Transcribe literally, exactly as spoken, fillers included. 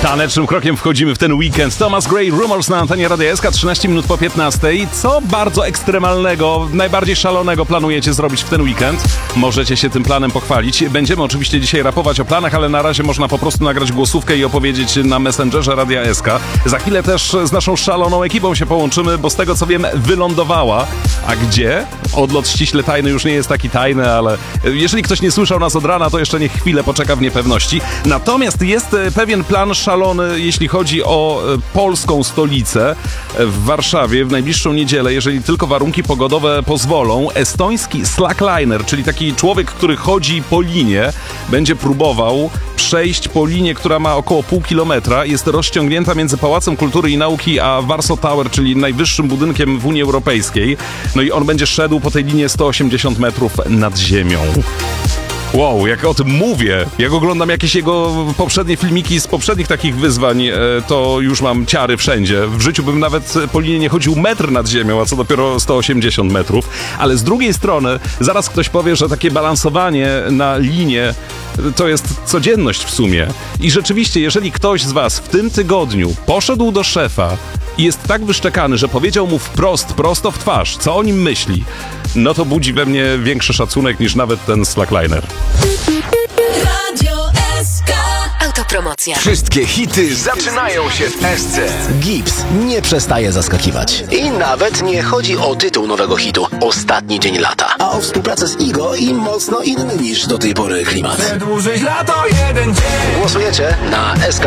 Tanecznym krokiem wchodzimy w ten weekend. Thomas Gray, Rumors na antenie Radia S K, trzynaście minut po piętnastej. Co bardzo ekstremalnego, najbardziej szalonego planujecie zrobić w ten weekend? Możecie się tym planem pochwalić. Będziemy oczywiście dzisiaj rapować o planach, ale na razie można po prostu nagrać głosówkę i opowiedzieć na Messengerze Radia S K. Za chwilę też z naszą szaloną ekipą się połączymy, bo z tego co wiem wylądowała. A gdzie? Odlot ściśle tajny już nie jest taki tajny, ale jeżeli ktoś nie słyszał nas od rana, to jeszcze niech chwilę poczeka w niepewności. Natomiast jest pewien plan szalony, jeśli chodzi o polską stolicę w Warszawie w najbliższą niedzielę, jeżeli tylko warunki pogodowe pozwolą. Estoński slackliner, czyli taki człowiek, który chodzi po linie, będzie próbował przejść po linie, która ma około pół kilometra. Jest rozciągnięta między Pałacem Kultury i Nauki a Warsaw Tower, czyli najwyższym budynkiem w Unii Europejskiej. No i on będzie szedł po tej linie sto osiemdziesiąt metrów nad ziemią. Wow, jak o tym mówię, jak oglądam jakieś jego poprzednie filmiki z poprzednich takich wyzwań, to już mam ciary wszędzie. W życiu bym nawet po linie nie chodził metr nad ziemią, a co dopiero sto osiemdziesiąt metrów. Ale z drugiej strony zaraz ktoś powie, że takie balansowanie na linie to jest codzienność w sumie. I rzeczywiście, jeżeli ktoś z was w tym tygodniu poszedł do szefa i jest tak wyszczekany, że powiedział mu wprost, prosto w twarz, co o nim myśli, no to budzi we mnie większy szacunek niż nawet ten slackliner. Radio S K. Autopromocja. Wszystkie hity zaczynają się w S C. Gibbs nie przestaje zaskakiwać. I nawet nie chodzi o tytuł nowego hitu Ostatni dzień lata, a o współpracę z Igo i mocno inny niż do tej pory klimat. Przedłużyć lato jeden dzień. Głosujecie na S K